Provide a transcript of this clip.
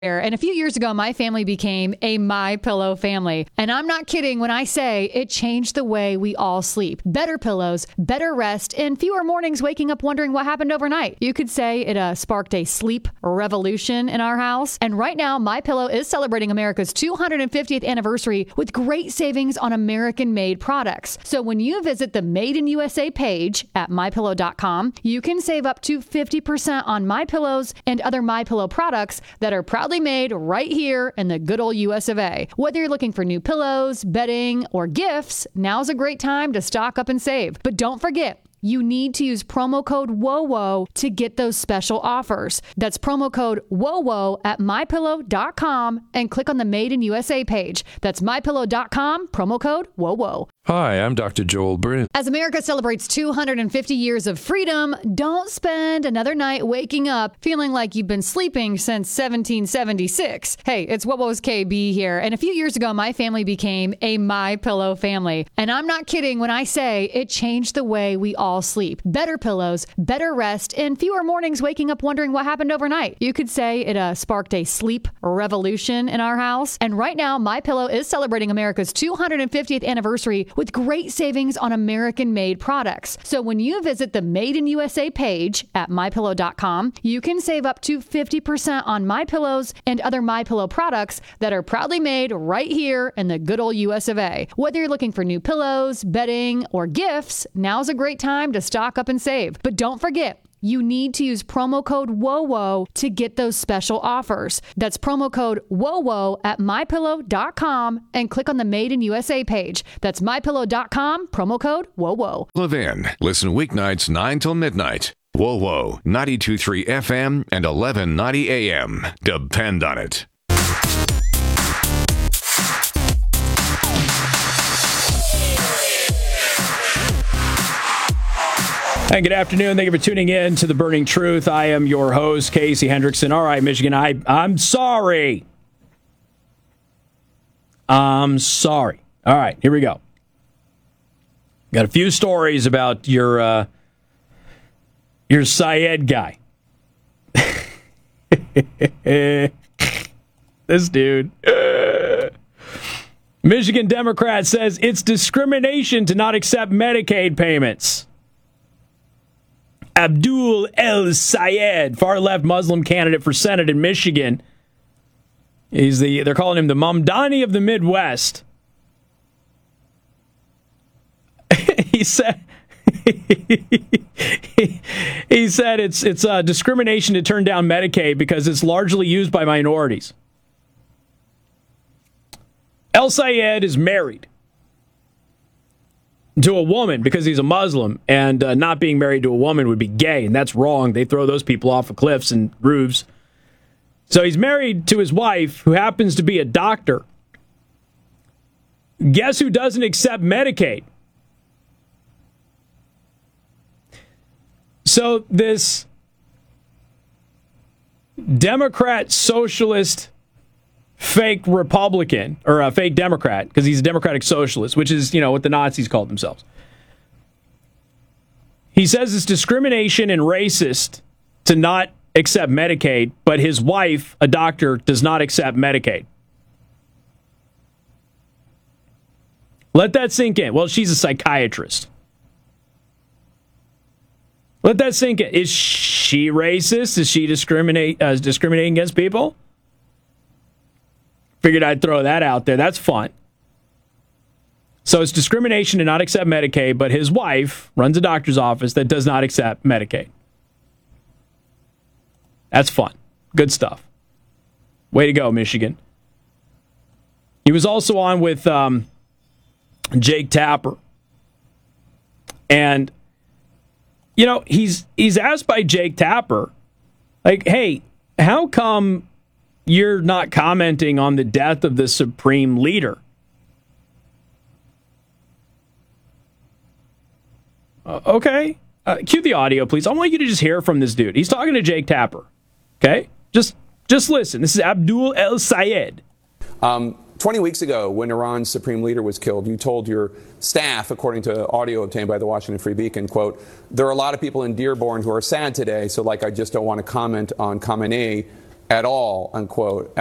And a few years ago, my family became a MyPillow family. And I'm not kidding when I say it changed the way we all sleep. Better pillows, better rest, and fewer mornings waking up wondering what happened overnight. You could say it sparked a sleep revolution in our house. And right now, MyPillow is celebrating America's 250th anniversary with great savings on American-made products. So when you visit the Made in USA page at MyPillow.com, you can save up to 50% on MyPillows and other MyPillow products that are proudly made right here in the good old US of A. Whether you're looking for new pillows, bedding, or gifts, now's a great time to stock up and save. But don't forget, you need to use promo code WOWO to get those special offers. That's promo code WOWO at MyPillow.com and click on the Made in USA page. That's MyPillow.com, promo code WOWO. Hi, I'm Dr. Joel Brent. As America celebrates 250 years of freedom, don't spend another night waking up feeling like you've been sleeping since 1776. Hey, it's WOWO's KB here. And a few years ago, my family became a MyPillow family. And I'm not kidding when I say it changed the way we all sleep. Better pillows, better rest, and fewer mornings waking up wondering what happened overnight. You could say it sparked a sleep revolution in our house. And right now, MyPillow is celebrating America's 250th anniversary with great savings on American-made products. So when you visit the Made in USA page at MyPillow.com, you can save up to 50% on MyPillows and other MyPillow products that are proudly made right here in the good old US of A. Whether you're looking for new pillows, bedding, or gifts, now's a great time to stock up and save. But don't forget, you need to use promo code WOWO to get those special offers. That's promo code WOWO at MyPillow.com and click on the Made in USA page. That's MyPillow.com, promo code WOWO. Levin. Listen weeknights 9 till midnight. WOWO, 92.3 FM and 1190 AM. Depend on it. And good afternoon. Thank you for tuning in to The Burning Truth. I am your host, Casey Hendrickson. All right, Michigan, I'm sorry. I'm sorry. All right, here we go. Got a few stories about your Syed guy. This dude. Michigan Democrat says it's discrimination to not accept Medicaid payments. Abdul El Sayed, far-left Muslim candidate for Senate in Michigan. They're calling him the Mamdani of the Midwest. He said it's discrimination to turn down Medicaid because it's largely used by minorities. El Sayed is married to a woman because he's a Muslim, and not being married to a woman would be gay, and that's wrong. They throw those people off of cliffs and roofs. So he's married to his wife, who happens to be a doctor. Guess who doesn't accept Medicaid? So this Democrat socialist fake Republican, or a fake Democrat, because he's a Democratic socialist, which is, what the Nazis called themselves. He says it's discrimination and racist to not accept Medicaid, but his wife, a doctor, does not accept Medicaid. Let that sink in. Well, she's a psychiatrist. Let that sink in. Is she racist? Is she discriminating against people? Figured I'd throw that out there. That's fun. So it's discrimination to not accept Medicaid, but his wife runs a doctor's office that does not accept Medicaid. That's fun. Good stuff. Way to go, Michigan. He was also on with Jake Tapper. And, he's asked by Jake Tapper, like, hey, how come you're not commenting on the death of the supreme leader? Okay. Cue the audio, please. I want you to just hear from this dude. He's talking to Jake Tapper. Okay? Just listen. This is Abdul El Sayed. 20 weeks ago, when Iran's supreme leader was killed, you told your staff, according to audio obtained by the Washington Free Beacon, quote, there are a lot of people in Dearborn who are sad today, so I just don't want to comment on Khamenei at all, unquote.